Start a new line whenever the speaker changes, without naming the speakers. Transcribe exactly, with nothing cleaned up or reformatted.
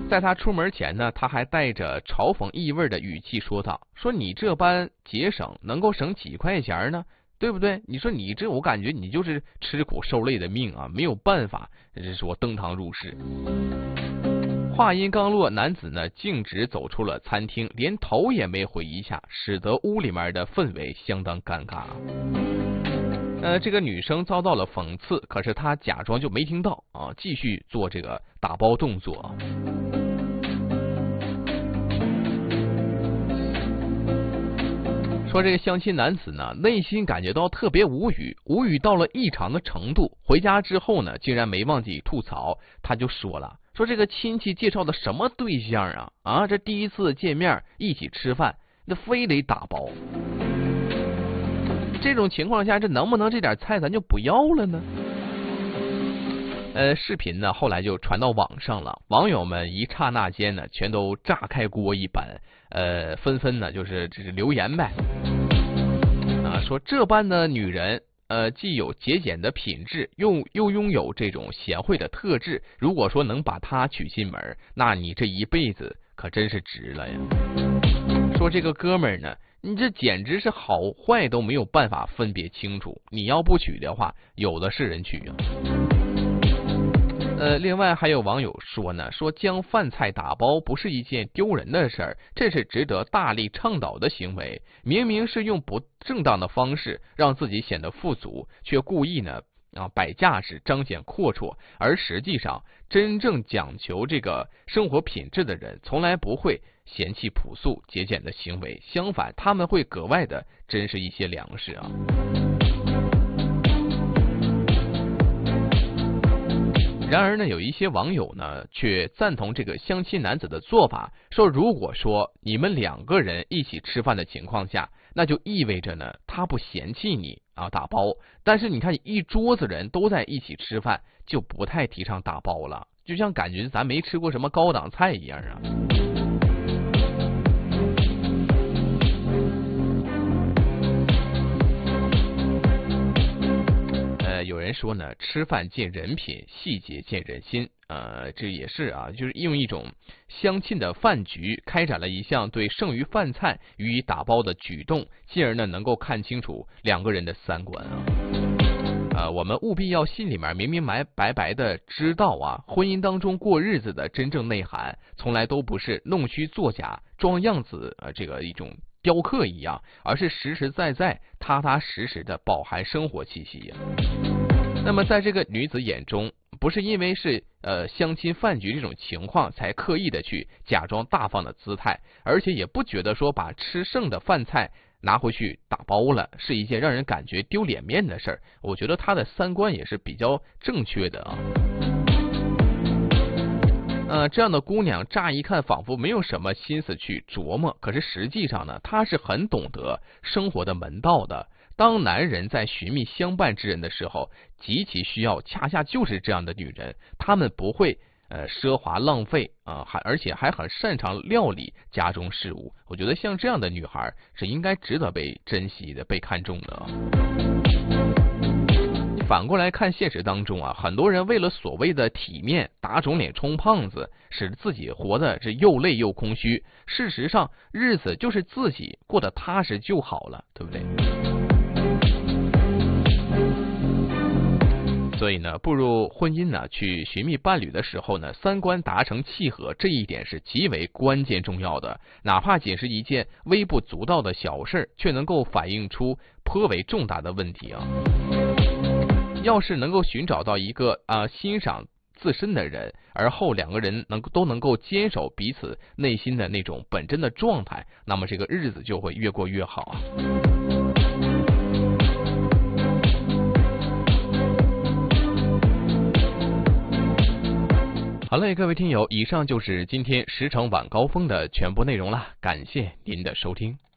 在他出门前呢，他还带着嘲讽意味的语气说道：“说你这般节省，能够省几块钱呢？对不对？你说你这，我感觉你就是吃苦受累的命啊，没有办法，这是我登堂入室。”话音刚落，男子呢径直走出了餐厅，连头也没回一下，使得屋里面的氛围相当尴尬。呃，这个女生遭到了讽刺，可是她假装就没听到啊，继续做这个打包动作。说这个相亲男子呢，内心感觉到特别无语，无语到了异常的程度。回家之后呢，竟然没忘记吐槽，他就说了，说这个亲戚介绍的什么对象啊啊，这第一次见面一起吃饭，那非得打包。这种情况下，这能不能这点菜咱就不要了呢？呃，视频呢后来就传到网上了，网友们一刹那间呢，全都炸开锅一般，呃，纷纷呢就是这是留言呗，啊，说这般的女人，呃，既有节俭的品质，又又拥有这种贤惠的特质，如果说能把她娶进门，那你这一辈子可真是值了呀。说这个哥们儿呢，你这简直是好坏都没有办法分别清楚，你要不娶的话，有的是人娶啊。呃，另外还有网友说呢，说将饭菜打包不是一件丢人的事儿，这是值得大力倡导的行为。明明是用不正当的方式让自己显得富足，却故意呢啊摆架势彰显阔绰，而实际上真正讲求这个生活品质的人，从来不会嫌弃朴素节俭的行为，相反，他们会格外的珍视一些粮食啊。然而呢，有一些网友呢却赞同这个相亲男子的做法，说如果说你们两个人一起吃饭的情况下，那就意味着呢他不嫌弃你啊打包，但是你看一桌子人都在一起吃饭，就不太提倡打包了，就像感觉咱没吃过什么高档菜一样啊。有人说呢，吃饭见人品，细节见人心。呃，这也是啊，就是用一种相亲的饭局，开展了一项对剩余饭菜予以打包的举动，进而呢能够看清楚两个人的三观啊。呃，我们务必要心里面明明白白的知道啊，婚姻当中过日子的真正内涵，从来都不是弄虚作假、装样子，呃，这个一种雕刻一样，而是实实在在、踏踏实实的饱含生活气息呀。那么在这个女子眼中，不是因为是呃相亲饭局这种情况才刻意的去假装大方的姿态，而且也不觉得说把吃剩的饭菜拿回去打包了是一件让人感觉丢脸面的事儿。我觉得她的三观也是比较正确的啊。呃，这样的姑娘乍一看仿佛没有什么心思去琢磨，可是实际上呢，她是很懂得生活的门道的。当男人在寻觅相伴之人的时候，极其需要恰恰就是这样的女人，她们不会呃奢华浪费啊、呃，还而且还很擅长料理家中事务。我觉得像这样的女孩是应该值得被珍惜的、被看重的。反过来看，现实当中啊，很多人为了所谓的体面，打肿脸充胖子，使自己活得是又累又空虚。事实上，日子就是自己过得踏实就好了，对不对？所以呢，步入婚姻呢，去寻觅伴侣的时候呢，三观达成契合，这一点是极为关键重要的。哪怕仅是一件微不足道的小事，却能够反映出颇为重大的问题啊。要是能够寻找到一个啊、呃、欣赏自身的人，而后两个人能都能够坚守彼此内心的那种本真的状态，那么这个日子就会越过越好啊。好嘞，各位听友，以上就是今天十城晚高峰的全部内容了，感谢您的收听。